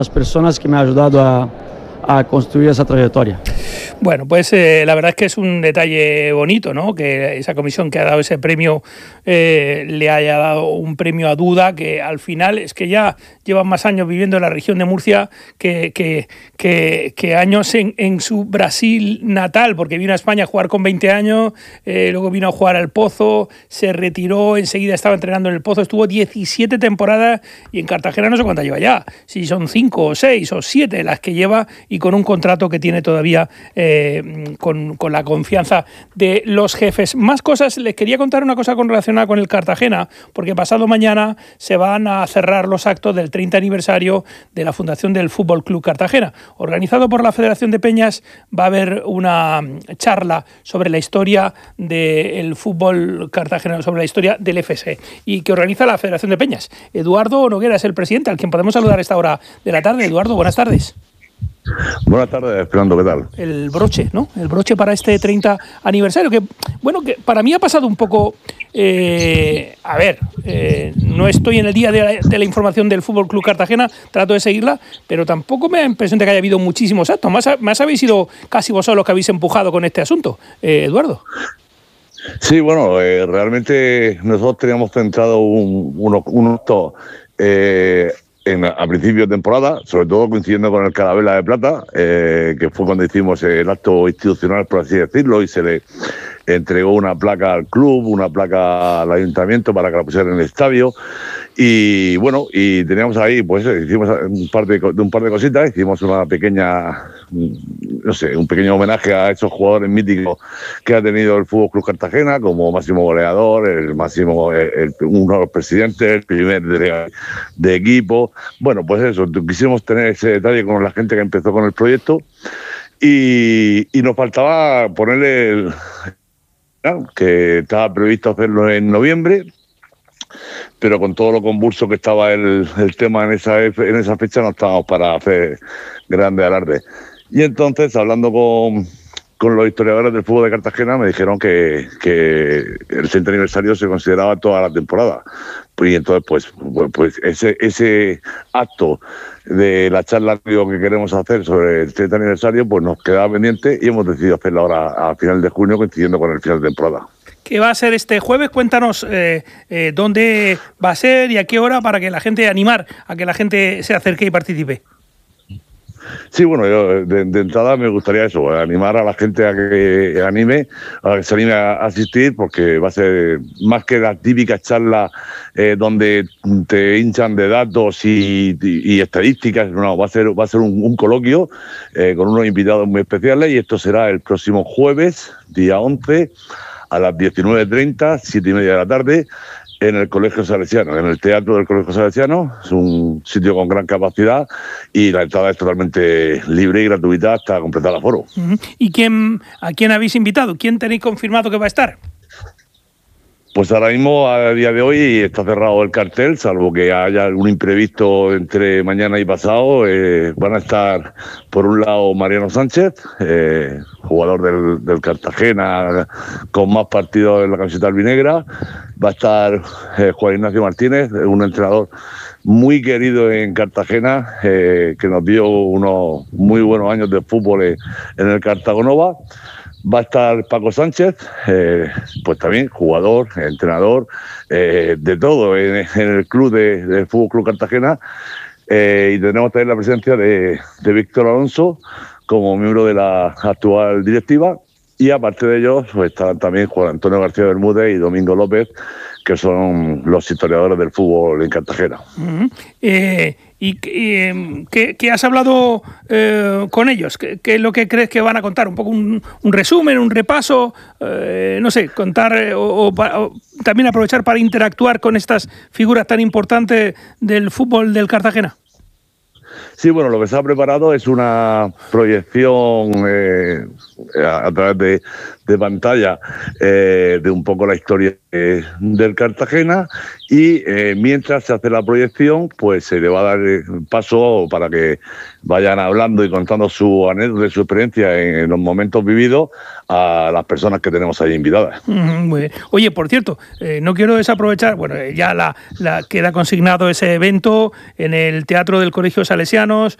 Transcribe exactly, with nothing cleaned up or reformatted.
las personas que me han ayudado a, a construir esa trayectoria. Bueno, pues eh, la verdad es que es un detalle bonito, ¿no? Que esa comisión que ha dado ese premio eh, le haya dado un premio a Duda, que al final es que ya llevan más años viviendo en la región de Murcia que, que, que, que años en, en su Brasil natal, porque vino a España a jugar con veinte años, eh, luego vino a jugar al Pozo, se retiró, enseguida estaba entrenando en el Pozo, estuvo diecisiete temporadas y en Cartagena no sé cuántas lleva ya, si son cinco o seis o siete las que lleva y con un contrato que tiene todavía eh, con, con la confianza de los jefes. Más cosas, les quería contar una cosa con relacionada con el Cartagena, porque pasado mañana se van a cerrar los actos del treinta aniversario de la fundación del Fútbol Club Cartagena. Organizado por la Federación de Peñas, va a haber una charla sobre la historia del fútbol cartagenero, sobre la historia del F S, y que organiza la Federación de Peñas. Eduardo Noguera es el presidente, al quien podemos saludar a esta hora de la tarde. Eduardo, buenas tardes. Buenas tardes, Fernando, ¿qué tal? El broche, ¿no? El broche para este treinta aniversario, que, bueno, que para mí ha pasado un poco, eh, a ver, eh, no estoy en el día de la, de la información del Fútbol Club Cartagena, trato de seguirla, pero tampoco me da la impresión de que haya habido muchísimos actos, más, más habéis sido casi vosotros los que habéis empujado con este asunto, eh, Eduardo. Sí, bueno, eh, realmente nosotros teníamos centrado un, unos, unos actos eh, En, a principio de temporada, sobre todo coincidiendo con el Carabela de Plata, eh, que fue cuando hicimos el acto institucional, por así decirlo, y se le entregó una placa al club, una placa al ayuntamiento para que la pusieran en el estadio. Y bueno, y teníamos ahí, pues hicimos un par de, de un par de cositas, hicimos una pequeña, no sé, un pequeño homenaje a esos jugadores míticos que ha tenido el Fútbol Club Cartagena, como máximo goleador, el máximo, el, el, uno de los presidentes, el primer delegado de equipo. Bueno, pues eso, quisimos tener ese detalle con la gente que empezó con el proyecto y, y nos faltaba ponerle el, que estaba previsto hacerlo en noviembre, pero con todo lo convulso que estaba el, el tema en esa, en esa fecha no estábamos para hacer grandes alardes. Y entonces, hablando con, con los historiadores del fútbol de Cartagena, me dijeron que, que el treinta aniversario se consideraba toda la temporada. Y entonces, pues, pues ese, ese acto de la charla que queremos hacer sobre el treinta aniversario, pues nos quedaba pendiente y hemos decidido hacerlo ahora a final de junio, coincidiendo con el final de temporada. ¿Qué va a ser este jueves? Cuéntanos eh, eh, dónde va a ser y a qué hora para que la gente, animar a que la gente se acerque y participe. Sí, bueno, yo de, de entrada me gustaría eso, animar a la gente a que anime, a que se anime a asistir, porque va a ser más que la típica charla eh, donde te hinchan de datos y, y, y estadísticas, no, va a ser, va a ser un, un coloquio eh, con unos invitados muy especiales, y esto será el próximo jueves, día once, a las diecinueve treinta, siete y media de la tarde, en el Colegio Salesiano, en el Teatro del Colegio Salesiano. Es un sitio con gran capacidad y la entrada es totalmente libre y gratuita hasta completar el aforo. Uh-huh. ¿Y quién, a quién habéis invitado? ¿Quién tenéis confirmado que va a estar? Pues ahora mismo, a día de hoy, está cerrado el cartel, salvo que haya algún imprevisto entre mañana y pasado. Eh, van a estar, por un lado, Mariano Sánchez, eh, jugador del, del Cartagena, con más partidos en la camiseta albinegra. Va a estar eh, Juan Ignacio Martínez, un entrenador muy querido en Cartagena, eh, que nos dio unos muy buenos años de fútbol en, en el Cartagonova. Va a estar Paco Sánchez, eh, pues también jugador, entrenador, eh, de todo en, en el club de, del Fútbol Club Cartagena. Eh, y tenemos también la presencia de, de Víctor Alonso como miembro de la actual directiva. Y aparte de ellos, pues están también Juan Antonio García Bermúdez y Domingo López, que son los historiadores del fútbol en Cartagena. Uh-huh. Eh, ¿Y eh, ¿qué, qué has hablado eh, con ellos? ¿Qué, ¿Qué es lo que crees que van a contar? ¿Un poco un, un resumen, un repaso? Eh, no sé, contar eh, o, o, o también aprovechar para interactuar con estas figuras tan importantes del fútbol del Cartagena. Sí, bueno, lo que se ha preparado es una proyección eh, a, a través de, de pantalla eh, de un poco la historia eh, del Cartagena, y eh, mientras se hace la proyección, pues se le va a dar paso para que vayan hablando y contando su anécdota y su experiencia en, en los momentos vividos a las personas que tenemos ahí invitadas. Muy bien. Oye, por cierto, eh, no quiero desaprovechar, bueno, ya la, la queda consignado ese evento en el Teatro del Colegio Salesiano, ciudadanos,